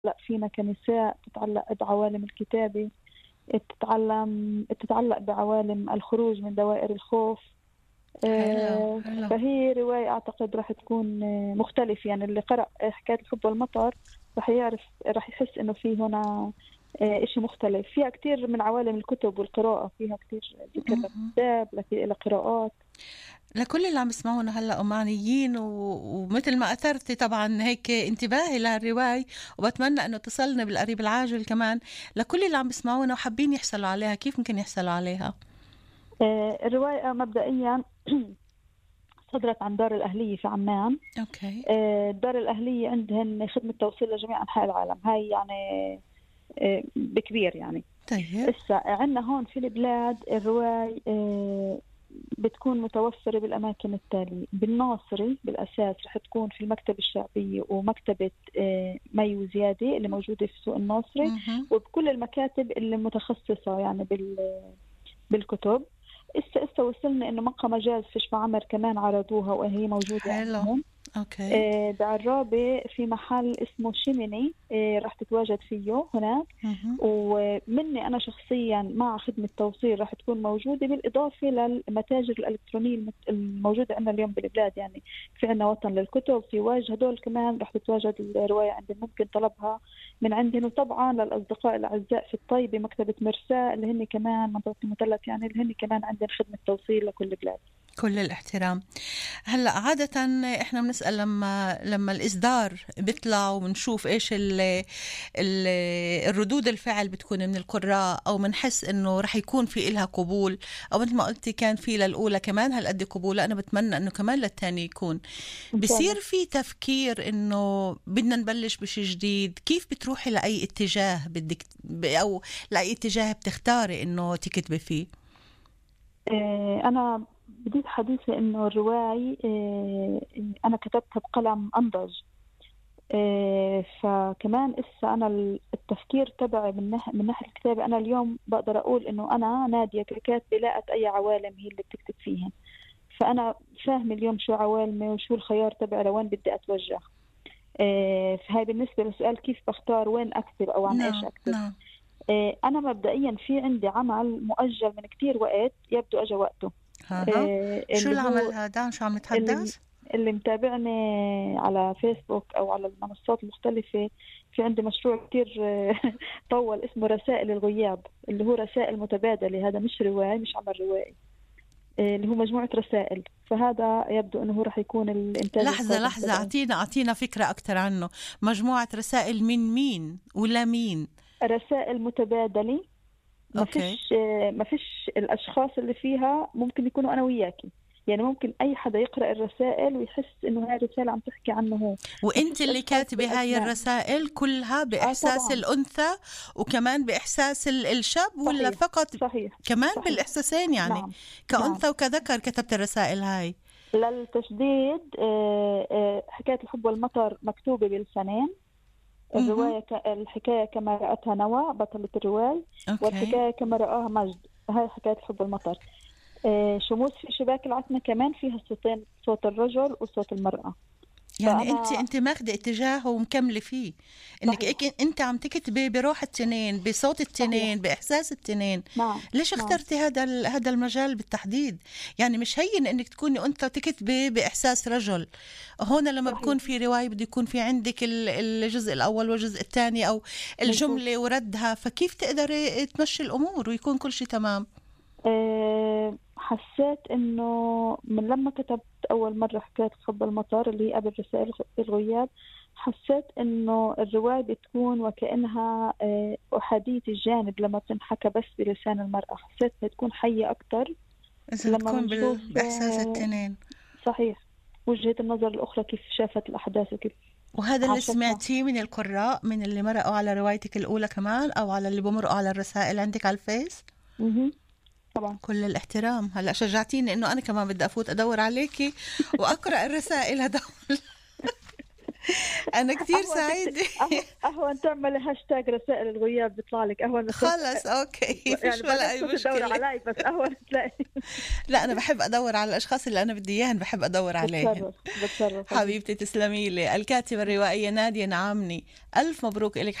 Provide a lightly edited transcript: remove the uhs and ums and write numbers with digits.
تتعلق فينا كنساء، تتعلق بعوالم الكتابة، تتعلق بعوالم الخروج من دوائر الخوف. حلو حلو. فهي رواية أعتقد راح تكون مختلف، يعني اللي قرأ حكاية الحب والمطر راح يعرف، راح يحس إنه في هنا إشي مختلف. فيها كتير من عوالم الكتب والقراءة، فيها كتير ذكر مهم. للكتاب لقراءات. لكل اللي عم يسمعونا هلا عمانيين ومثل ما اثرتي طبعا هيك انتباهي لهالرواية، وبتمنى انه تصلنا بالقريب العاجل كمان لكل اللي عم يسمعونا وحابين يحصلوا عليها. كيف ممكن يحصلوا عليها؟ الرواية مبدئيا صدرت عن دار الأهلية في عمان. اوكي. الدار الأهلية عندهن خدمة توصيل لجميع أنحاء العالم، هاي يعني بكبير يعني. طيب. إسا عندنا هون في البلاد الرواية بتكون متوفرة بالأماكن التالية: بالناصري بالأساس رح تكون في المكتبة الشعبية ومكتبة مي وزيادة اللي موجودة في سوق الناصري، مهم. وبكل المكاتب اللي متخصصة يعني بالكتب. إسا وصلنا إنه مقهى مجاز في شبع كمان عرضوها وهي موجودة حلو. عندهم. اوكي. بعرابة في محل اسمه شيميني راح تتواجد فيه هناك. مهم. ومني أنا شخصيا مع خدمة توصيل راح تكون موجودة، بالإضافة للمتاجر الإلكترونية الموجودة عندنا اليوم بالبلاد. يعني في عندنا وطن للكتب، في واجهة، هدول كمان راح تتواجد الرواية عندنا، ممكن طلبها من عندنا. وطبعا للأصدقاء الأعزاء في الطيبة مكتبة مرساة اللي هن كمان منطقة المثلث، يعني اللي هن كمان عندنا خدمة توصيل لكل بلاد. كل الاحترام. هلا عادة احنا بنسأل لما الإصدار بيطلع وبنشوف ايش ال الردود الفعل بتكون من القراء، او بنحس انه رح يكون في إلها قبول، او مثل ما قلتي كان في للأولى كمان هالقد قبول، انا بتمنى انه كمان للتاني يكون. إن شاء بصير الله. في تفكير انه بدنا نبلش بشي جديد. كيف بتروحي لأي اتجاه بدك او لأي اتجاه بتختاري انه تكتبي فيه؟ أنا بديت حديثي إنه الرواية أنا كتبتها بقلم أنضج. فكمان إسا أنا التفكير تبعي من ناحية الكتابة، أنا اليوم بقدر أقول إنه أنا نادية ككاتبة لاقت أي عوالم هي اللي بتكتب فيها. فأنا فاهمة اليوم شو عوالمي وشو الخيار تبعي لوين بدي أتوجه. فهاي بالنسبة لسؤال كيف بختار وين أكتب أو عن إيش نعم أكتب. نعم. أنا مبدئيا في عندي عمل مؤجل من كتير وقت، يبدو أجا وقته. ها. شو اللي العمل هو هذا؟ عن شو عم اللي نتحدث؟ اللي متابعني على فيسبوك أو على المنصات المختلفة، في عندي مشروع كتير طول اسمه رسائل الغياب، اللي هو رسائل متبادلة. هذا مش رواية، مش عمل روائي، اللي هو مجموعة رسائل. فهذا يبدو أنه هو رح يكون الإنتاج لحظة القادم لحظة، تبعي. أعطينا فكرة أكتر عنه. مجموعة رسائل من مين ولا مين؟ رسائل متبادلة. ما أوكي. فيش ما فيش الأشخاص اللي فيها ممكن يكونوا أنا وياكي، يعني ممكن أي حدا يقرأ الرسائل ويحس إنه هاي الرسالة عم تحكي عنه هو. ما وإنت فيش اللي أشخاص كاتبة هاي بالأسماء. الرسائل كلها بإحساس طبعا. الأنثى وكمان بإحساس الشاب، ولا صحيح فقط صحيح كمان صحيح. بالإحساسين يعني؟ نعم نعم. كأنثى وكذكر كتبت الرسائل هاي؟ للتشديد حكاية الحب والمطر مكتوبة بالفنان. مهم. الحكاية كما رأتها نوى بطلة الرواية، أوكي. والحكاية كما رآها مجد. هاي حكاية الحب والمطر. شموس في شباك العتمة كمان فيها صوتين، صوت الرجل وصوت المرأة. يعني فأنا انت ماخذه اتجاه ومكمله فيه، انك صحيح انت عم تكتبي بروح التنين، بصوت صحيح. التنين، باحساس التنين. نعم ليش نعم. اخترتي هذا المجال بالتحديد؟ يعني مش هين انك تكوني انثى تكتبي باحساس رجل. هون لما بكون صحيح في روايه بده يكون في عندك الجزء الاول والجزء الثاني، او مزبوط. الجمله وردها، فكيف تقدري تمشي الامور ويكون كل شيء تمام؟ حسيت انه من لما كتبت اول مرة حكاية الحب المطر اللي هي قبل رسائل الغياب، حسيت انه الرواية بتكون وكأنها احادية الجانب لما بتنحكى بس بلسان المرأة. حسيت بتكون حية اكتر اذا لما بتكون بنشوف باحساس التنين. صحيح وجهة النظر الاخرى كيف شافت الاحداث وكيف وهذا اللي عاشتها. سمعتيه من القراء، من اللي مرقوا على روايتك الأولى كمان، أو على اللي بمرقوا على الرسائل عندك على الفيس؟ مهم. طبعا. كل الاحترام. هلأ شجعتيني إنه أنا كمان بدي أفوت أدور عليكي وأقرأ الرسائل هدول. أنا كتير سعيدة. أهون تعملي هاشتاج رسائل الغياب بيطلع لك أهون. خلص أوكي، فيش يعني ولا أي تدور مشكلة. علي بس أهون تلاقي. لا أنا بحب أدور على الأشخاص اللي أنا بدي إياهم، بحب أدور عليهم. بتصرف حبيبتي تسلمي لي. الكاتبة الروائية نادية نعامني، ألف مبروك إلك